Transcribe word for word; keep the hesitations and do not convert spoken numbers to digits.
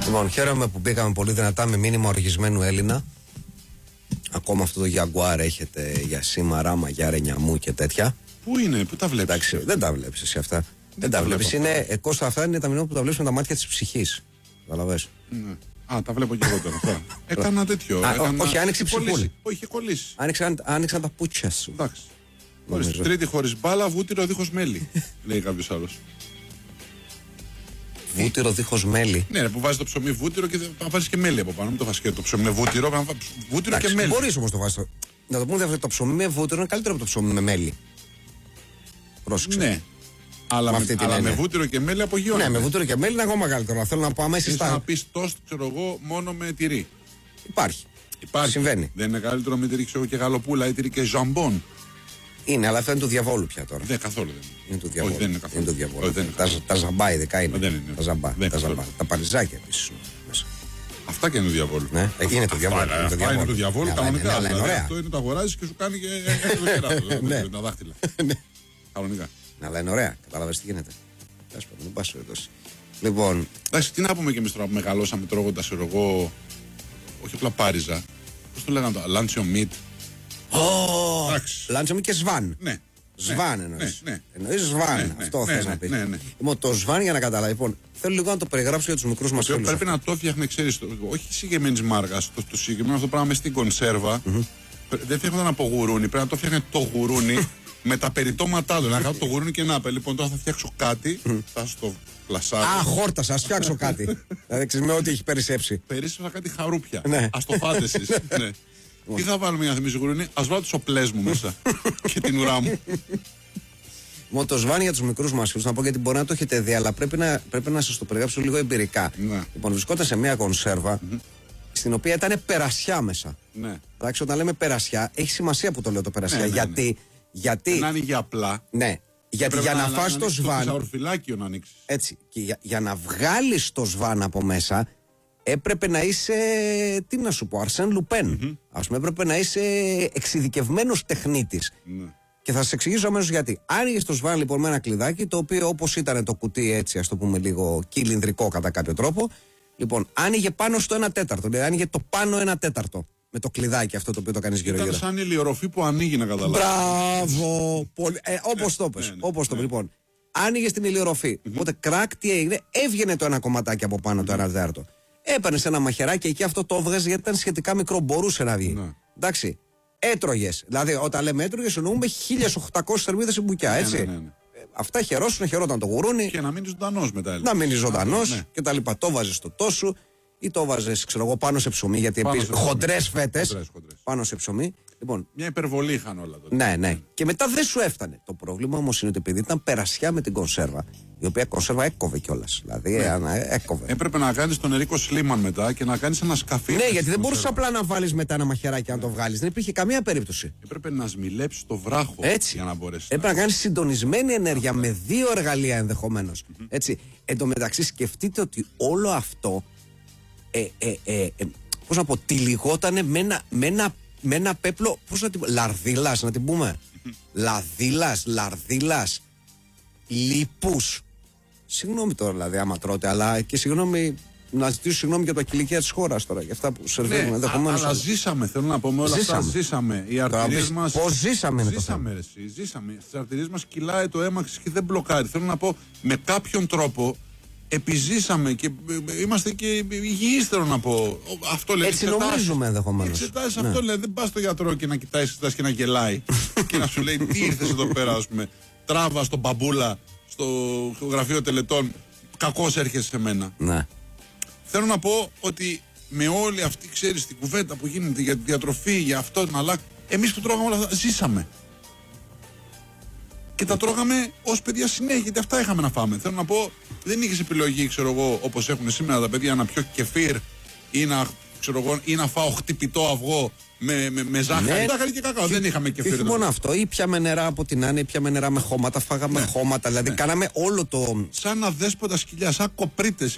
Λοιπόν, χαίρομαι που πήγαμε πολύ δυνατά με μήνυμα οργισμένου Έλληνα. Ακόμα αυτό το Jaguar έχετε για σήμα, για ρενιαμού και τέτοια. Πού είναι, πού τα βλέπεις? Εντάξει, δεν τα βλέπεις εσύ αυτά. Δεν, δεν τα, τα βλέπεις. Είναι, ε, Κώστα, αυτά είναι τα μηνύματα που τα βλέπεις με τα μάτια της ψυχής. Καταλαβες. Ναι. Α, τα βλέπω και εγώ τώρα. Έκανα τέτοιο. Α, έκανα... Όχι, άνοιξε η ψυχούλη. Όχι, είχε κολλήσει. Άνοιξαν, άνοιξαν τα πούτσια σου. Εντάξει. Χωρίς τρίτη, χωρίς μπάλα, βούτυρο δίχως μέλι. Λέει κάποιος άλλος. Βούτυρο δίχως μέλι. Ναι, που βάζει το ψωμί βούτυρο και θα βάζει και μέλι από πάνω. Μην το βάζει και το ψωμί με βούτυρο. Βούτυρο Εντάξει, και μέλι. Μπορείς όμως το βάζει. Να το πούμε ότι το ψωμί με βούτυρο είναι καλύτερο από το ψωμί με μέλι. Πρόσεξε. Ναι. Αλλά, με, με, αλλά με βούτυρο και μέλι απογειώνεται. Ναι, με βούτυρο και μέλι είναι ακόμα καλύτερο. Θέλω να πω αμέσως στα. Στα... να πει τόστ, ξέρω εγώ, μόνο με τυρί. Υπάρχει. Υπάρχει. Συμβαίνει. Δεν είναι καλύτερο με τυρί, ξέρω, και γαλοπούλα ή τυρί και ζαμπόν. Είναι, αλλά αυτό είναι του διαβόλου πια τώρα. Δεν καθόλου δεν είναι. Είναι του διαβόλου. Όχι, δεν είναι καθόλου. Είναι του διαβόλου. Όχι, δεν είναι τα, τα ζαμπά ειδικά είναι. Δεν είναι. Τα ζαμπά. Δεν τα, ζαμπά. τα παριζάκια επίσης. Αυτά και είναι του διαβόλου. Ναι, εκεί είναι του διαβόλου. Αυτά είναι του διαβόλου. Κανονικά. Αυτό είναι το αγοράζει και σου κάνει και το κεράτο. Τα δάχτυλα. Κανονικά. Αλλά είναι ωραία. Κατάλαβες τι γίνεται. Δεν πας εδώ. Λοιπόν. Εντάξει, τι να πούμε κι εμείς τώρα που μεγαλώσαμε τρώγοντας εγώ. Όχι απλά πάριζα. Πώς το λέγανε το Λάντσιο Μιτ. Λάντσιο Μιτ και Σβάν. Ναι. Σβάν εννοείς. Εννοείς Σβάν. Αυτό θες να πεις. Λοιπόν, το Σβάν για να καταλάβει. Λοιπόν, θέλω λίγο να το περιγράψω για τους μικρούς μας φίλους. Πρέπει να το φτιάχνει, ξέρεις, όχι συγκεκριμένη μάργα. Το συγκεκριμένο αυτό πράγμα στην κονσέρβα. Δεν φτιάχνονταν από γουρούνι. Πρέπει να το φτιάχνει το γουρούνι με τα περιτώματά του. Να κάνω το γουρούνι και να πει. Λοιπόν, τώρα θα φτιάξω κάτι. Θα στο πλασάρω. Α, χόρτασα, α φτιάξω κάτι. Δηλαδή ξέρει με ό,τι έχει περισσέψει. Περίσσεψα κάτι χαρούπια. Ναι. Α το φάτε εσείς. Ναι. Τι θα βάλουμε για να θυμίσει γουρούνι? Α βάλω τις οπλές μου μέσα. Και την ουρά μου. Μόνο το Σβάν για τους μικρούς μας φίλους, να πω γιατί μπορεί να το έχετε δει, αλλά πρέπει να, πρέπει να σας το περιγράψω λίγο εμπειρικά. Ναι. Λοιπόν, βρισκόταν σε μια κονσέρβα mm-hmm. στην οποία ήταν περασιά μέσα. Ναι. Εντάξει, όταν λέμε περασιά, έχει σημασία που το λέω το περασιά. Ναι, ναι, γιατί. Ναι. γιατί να ανοίγει απλά. Ναι. Γιατί για να, να φας το Σβάν. Το ορφυλάκιο να ανοίξεις. Έτσι. Και για, για να βγάλεις το Σβάν από μέσα, έπρεπε να είσαι. Τι να σου πω, Αρσέν Λουπέν. Mm-hmm. Ας πούμε, έπρεπε να είσαι εξειδικευμένος τεχνίτης. Ναι. Και θα σας εξηγήσω αμέσως γιατί. Άνοιγες το Σβάν λοιπόν με ένα κλειδάκι, το οποίο όπως ήταν το κουτί, έτσι, ας το πούμε λίγο κυλινδρικό κατά κάποιο τρόπο. Λοιπόν, άνοιγε πάνω στο ένα τέταρτο. Δηλαδή, άνοιγε το πάνω ένα τέταρτο. Με το κλειδάκι αυτό το οποίο το κάνεις γύρω-γύρω. Ήταν σαν ηλιορροφή που ανοίγει, να καταλάβεις. Μπράβο! Πολύ... Ε, όπως το πες. Όπως το πες. Λοιπόν, άνοιγε την ηλιορροφή. Mm-hmm. Οπότε, κράκ, τι έγινε, έβγαινε το ένα κομματάκι από πάνω, mm-hmm. το ένα τέταρτο. Έπαιρνε ένα μαχαιράκι εκεί, αυτό το έβγαζε γιατί ήταν σχετικά μικρό, μπορούσε να βγει. Mm-hmm. Εντάξει. Έτρωγες. Δηλαδή, όταν λέμε έτρωγες, εννοούμε χίλιες οκτακόσιες θερμίδες η μπουκιά, έτσι. Ναι, ναι, ναι, ναι. Αυτά χαιρόσουν, χαιρόταν το γουρούνι. Και να μείνει ζωντανός μετά. Έλεγες. Να μείνει ζωντανός ναι. και τα λοιπά. Το βάζεις στο τόσο ή το βάζεις, ξέρω εγώ, πάνω σε ψωμί. Γιατί επίσης χοντρές φέτες πάνω σε ψωμί. Λοιπόν, μια υπερβολή είχαν όλα τότε. Ναι, ναι. Και μετά δεν σου έφτανε. Το πρόβλημα όμως είναι ότι επειδή ήταν περασιά με την κονσέρβα, η οποία κονσέρβα έκοβε κιόλας. Δηλαδή ναι. έκοβε. Έπρεπε να κάνεις τον Ερίκο Σλίμαν μετά και να κάνεις ένα σκαφί. Ναι, γιατί δεν μπορούσε απλά να βάλεις μετά ένα μαχαιράκι να το βγάλεις. Δεν υπήρχε καμία περίπτωση. Έπρεπε να σμιλέψεις το βράχο έτσι. Για να μπορέσεις. Έπρεπε να, να κάνεις συντονισμένη ενέργεια με δύο εργαλεία ενδεχομένως. Mm-hmm. Έτσι. Εν τω μεταξύ, σκεφτείτε ότι όλο αυτό. Ε, ε, ε, ε, πώς να πω, τυλιγότανε με ένα, με ένα, με ένα πέπλο, πώς να την πω, λαρδίλας να την πούμε. Λαδίλας, λαρδίλας, λίπους. Συγγνώμη τώρα δηλαδή άμα τρώτε, αλλά και συγγνώμη, να ζητήσω συγγνώμη για τα κυλικία της χώρας τώρα, για αυτά που σερβίρουν ναι, ενδεχομένως. Αλλά ζήσαμε, θέλω να πω με όλα ζήσαμε. αυτά, ζήσαμε. Οι αρτηρίες μας... Πώς ζήσαμε είναι ζήσαμε, το θέμα. Ρε, ζήσαμε. Στις αρτηρίες μας κυλάει το αίμα και δεν μπλοκάρει. Θέλω να πω, με κάποιον τρόπο επιζήσαμε και είμαστε και υγιείς, θέλω να πω. Αυτό λέει. Έτσι νομίζουμε ενδεχομένως. Εξετάσεις ναι. αυτό λέει. Δεν πας στο γιατρό και να κοιτάει εξετάσεις και να γελάει και να σου λέει τι ήρθες εδώ πέρα, ας πούμε. Τράβα στον μπαμπούλα, στο γραφείο τελετών. Κακώς έρχεσαι σε μένα. Ναι. Θέλω να πω ότι με όλη αυτή, ξέρεις, την κουβέντα που γίνεται για τη διατροφή, για αυτό, να αλλάξει. Εμείς που τρώγαμε όλα αυτά, ζήσαμε. Και τα τρώγαμε ως παιδιά συνέχεια, γιατί αυτά είχαμε να φάμε. Θέλω να πω, δεν είχες επιλογή, ξέρω εγώ, όπως έχουν σήμερα τα παιδιά, να πιω κεφίρ ή να, ξέρω εγώ, ή να φάω χτυπητό αυγό με, με, με ζάχαρη. Ναι. Ζάχαρη και κακάο. Δεν είχαμε κεφίρ. Όχι μόνο αυτό, ή πιάμε νερά από την Άννα, ή πιάμε νερά με χώματα, φάγαμε ναι. χώματα. Δηλαδή, ναι. κάναμε όλο το. Σαν αδέσποτα σκυλιά, σαν κοπρίτες.